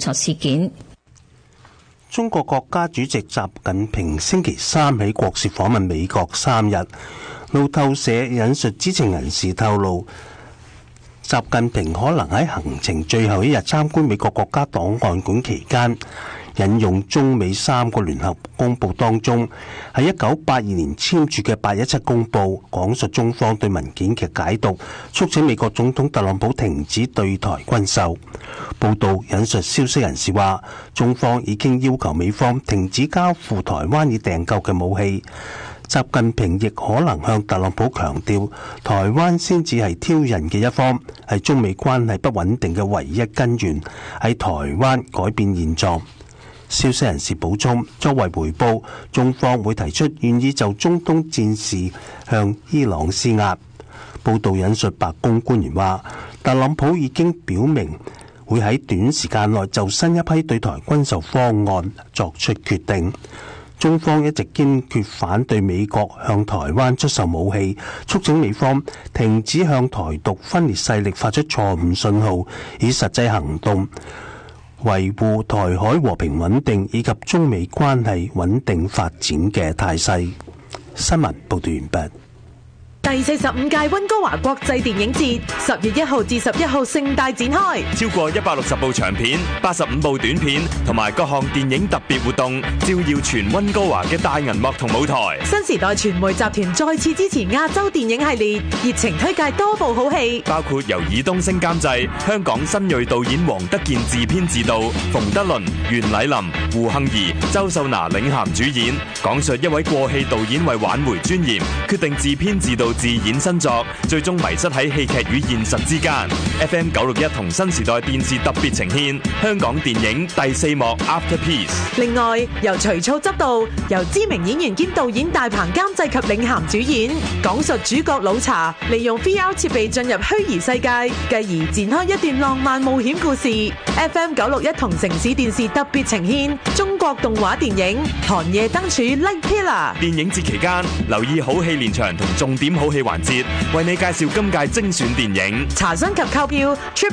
籌事件。 中國國家主席習近平星期三喺國事訪問美國3日。路透社引述知情人士透露，習近平可能喺行程最後一日參觀美國國家檔案館期間，引用中美3個聯合公報當中喺1982年簽署嘅817公報，講述中方對文件嘅解讀，促請美國總統特朗普停止對台軍售。報道引述消息人士話，中方已經要求美方停止交付台灣已訂購嘅武器。習近平亦可能向特朗普強調，台灣先至係挑釁嘅一方，係中美關係不穩定嘅唯一根源，喺台灣改變現狀。消息人士補充，作為回報，中方會提出願意就中東戰事向伊朗施壓。報道引述白宮官員話，特朗普已經表明會喺短時間內就新一批對台軍售方案作出決定。中方一直堅決反對美國向台灣出售武器，促請美方停止向台獨分裂勢力發出錯誤信號，以實際行動維護台海和平穩定以及中美關係穩定發展嘅態勢。新聞報道完畢。 第45屆溫哥華國際電影節10月1號至11號盛大展開， 超過160部長片、85部短片同埋各項電影特別活動，照耀全溫哥華嘅大銀幕同舞台。 新時代傳媒集團再次支持亞洲電影系列，熱情推介多部好戲， 包括由爾冬陞監製、香港新銳導演黃德健自編自導，馮德倫、袁澧林、胡杏兒、周秀娜領銜主演，講述一位過氣導演為挽回尊嚴，決定自編自導自演新作，最終迷失喺戲劇與現實之間。FM 961同新時代電視特別呈獻香港電影第4幕 Afterpiece。 另外，由徐操執導，由知名演員兼導演大鵬監製及領銜主演，講述主角老查利用 VR 設備進入虛擬世界，繼而展開一段浪漫冒險故事。FM 961同城市電視特別呈獻中國動畫電影《寒夜燈柱 Light Pillar》。 電影節期間，留意好戲連場同重點好戲環節，為你介紹今屆精選電影。 查詢及購票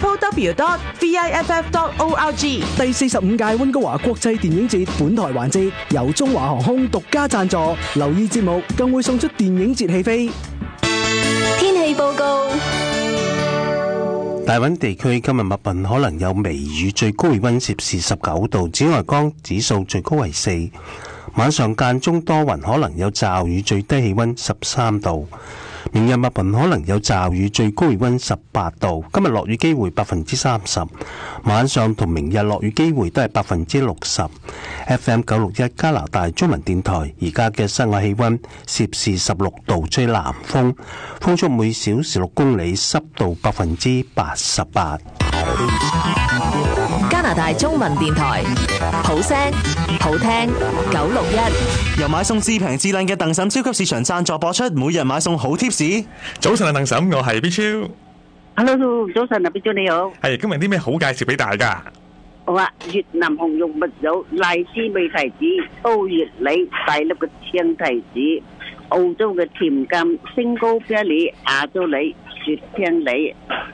www.viff.org。 第45屆溫哥華國際電影節本台環節由中華航空獨家贊助，留意節目更會送出電影節戲飛。 天氣報告。 大溫地區今日密雲可能有微雨，最高氣溫攝氏19度，紫外光指數最高為4。晚上間中多雲，可能有驟雨，最低氣溫13度。明日密雲可能有驟雨，最高氣溫18度。今日落雨機會30%，晚上同明日落雨機會都係60%。FM 961加拿大中文電台而家嘅室外氣溫攝氏16度，吹南風，風速每小時6公里，濕度88%。 加拿大中文電台，好聲好聽961， 由買餸至平至靚嘅鄧嬸超級市場贊助播出，每日買餸好貼士。 早晨啊，鄧嬸，我係 B 超。 Hello， 早晨啊 ，B 超你好。 係今日啲咩好介紹俾大家？ 好啊，越南紅肉蜜柚、荔枝味提子、刀葉梨、大粒嘅青提子、澳洲嘅甜柑、星高啤梨、亞洲梨、雪聽梨，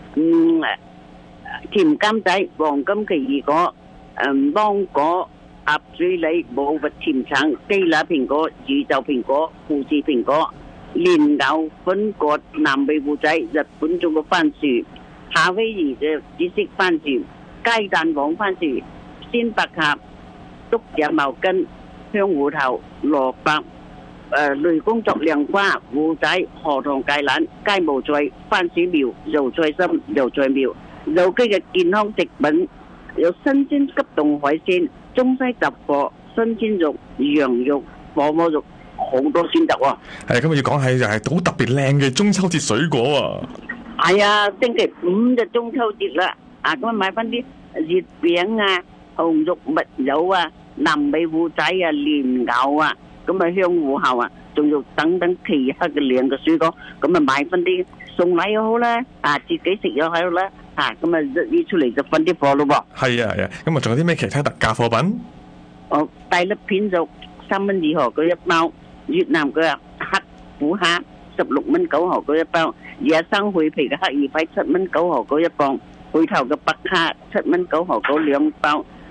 甜柑仔、黃金奇異果、芒果、鴨嘴梨、冇核甜橙、雞乸蘋果、宇宙蘋果、富士蘋果、蓮藕粉葛、南美糊仔、日本種嘅番薯、夏威夷嘅紫色番薯、雞蛋黃番薯、鮮白鴿、竹葉茅根、香芋頭、蘿蔔、雷公作涼瓜、糊仔、荷塘芥蘭、雞毛菜、番薯苗、油菜心、油菜苗。有機嘅健康食品，有新鮮急凍海鮮、中西雜貨、新鮮肉、羊肉、火鍋肉，好多選擇喎。 係今日要講係就係好特別靚嘅中秋節水果喎。 係啊，星期5就中秋節啦。咁啊買翻啲月餅啊、紅肉蜜柚啊、南美糊仔啊、蓮藕啊，咁啊香芋後啊，仲有等等其他嘅靚嘅水果，咁啊買翻啲送禮又好啦，自己食又好啦。咁啊，呢出嚟就分啲貨咯喎。 係啊係啊，咁啊仲有啲咩其他特價貨品？ 大粒片肉3蚊2毫嗰一包，越南嘅黑虎蝦16蚊9毫嗰一包，野生去皮嘅黑耳輝7蚊9毫嗰一磅，背頭嘅白蝦7蚊9毫嗰2包，